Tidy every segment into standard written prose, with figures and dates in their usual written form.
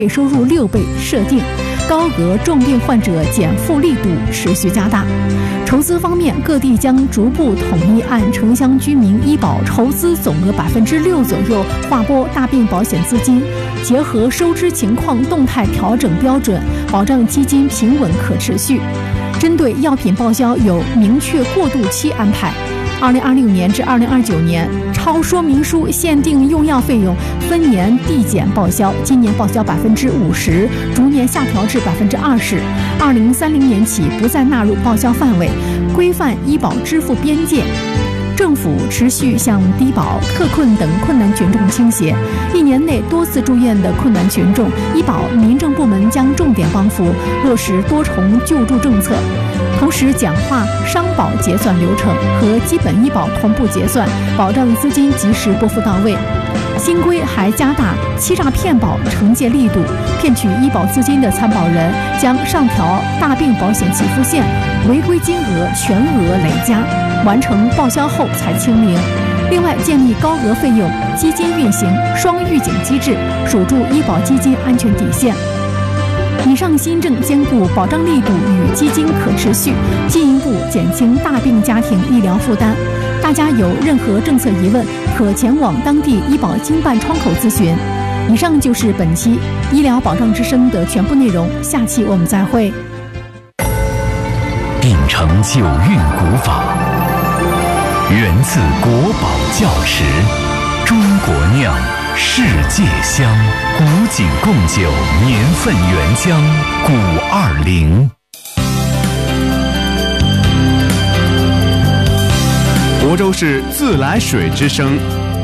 收入6倍设定，高额重病患者减负力度持续加大。筹资方面，各地将逐步统一按城乡居民医保筹资总额6%左右划拨大病保险资金，结合收支情况动态调整标准，保障基金平稳可持续。针对药品报销有明确过渡期安排。2026年至2029年，超说明书限定用药费用分年递减报销，今年报销50%，逐年下调至20%。2030年起不再纳入报销范围，规范医保支付边界。政府持续向低保、特困等困难群众倾斜，1年内多次住院的困难群众，医保民政部门将重点帮扶，落实多重救助政策。同时简化商保结算流程，和基本医保同步结算，保障资金及时拨付到位。新规还加大欺诈骗保惩戒力度，骗取医保资金的参保人将上调大病保险起付线，违规金额全额累加，完成报销后才清零。另外，建立高额费用基金运行双预警机制，守住医保基金安全底线。以上新政兼顾保障力度与基金可持续，进一步减轻大病家庭医疗负担。大家有任何政策疑问，可前往当地医保经办窗口咨询。以上就是本期医疗保障之声的全部内容，下期我们再会。 秉承九韵古法，源自国宝窖池，中国酿，世界香，古井贡酒，年份原浆520。 亳州市自来水之声。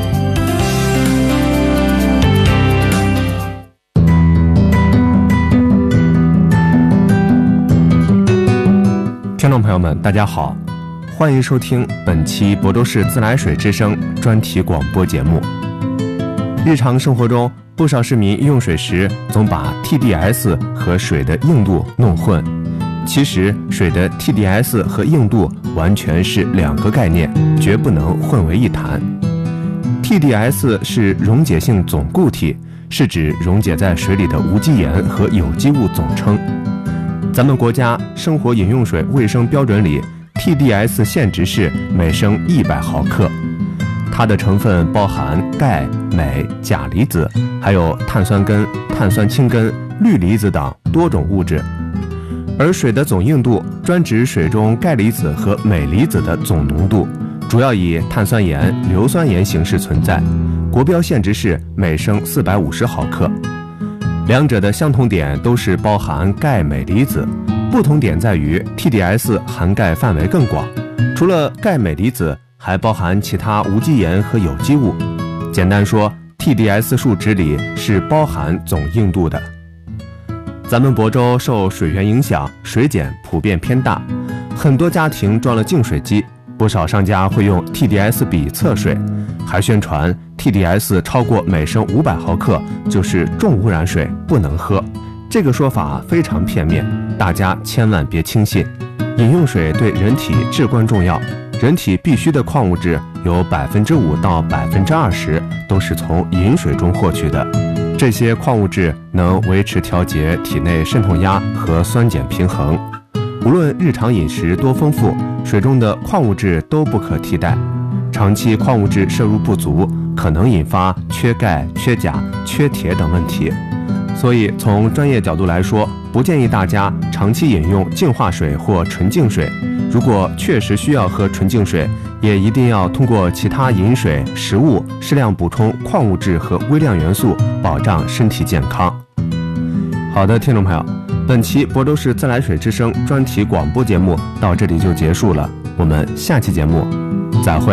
听众朋友们，大家好，欢迎收听本期亳州市自来水之声专题广播节目。日常生活中，不少市民用水时总把 TDS 和水的硬度弄混。其实，水的 TDS 和硬度完全是2个概念，绝不能混为一谈。TDS 是溶解性总固体，是指溶解在水里的无机盐和有机物总称。咱们国家生活饮用水卫生标准里 TDS 限值是每升100毫克，它的成分包含钙、镁、钾离子，还有碳酸根、碳酸氢根、氯离子等多种物质。而水的总硬度专指水中钙离子和镁离子的总浓度，主要以碳酸盐、硫酸盐形式存在，国标限值是每升450毫克。两者的相同点都是包含钙镁离子，不同点在于 TDS 涵盖范围更广，除了钙镁离子，还包含其他无机盐和有机物。简单说， TDS 数值里是包含总硬度的。咱们亳州受水源影响，水碱普遍偏大，很多家庭装了净水机，不少商家会用 TDS 比测水，还宣传 TDS 超过每升500毫克就是重污染水，不能喝。这个说法非常片面，大家千万别轻信。饮用水对人体至关重要，人体必需的矿物质有5%到20%都是从饮水中获取的。这些矿物质能维持调节体内渗透压和酸碱平衡。无论日常饮食多丰富，水中的矿物质都不可替代。长期矿物质摄入不足，可能引发缺钙、缺钾、缺铁等问题。所以从专业角度来说，不建议大家长期饮用净化水或纯净水。如果确实需要喝纯净水，也一定要通过其他饮水、食物适量补充矿物质和微量元素，保障身体健康。好的，听众朋友，本期亳州市自来水之声专题广播节目到这里就结束了，我们下期节目再会。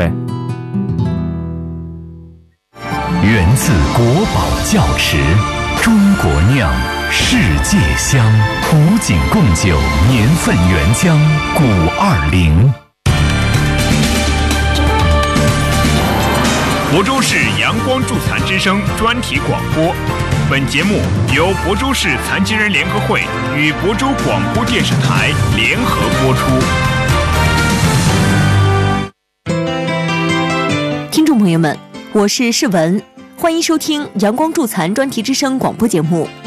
源自国宝窖池，中国酿，世界香，古井贡酒，年份原浆520。 亳州市阳光助残之声专题广播，本节目由亳州市残疾人联合会与亳州广播电视台联合播出。听众朋友们，我是世文，欢迎收听阳光助残专题之声广播节目。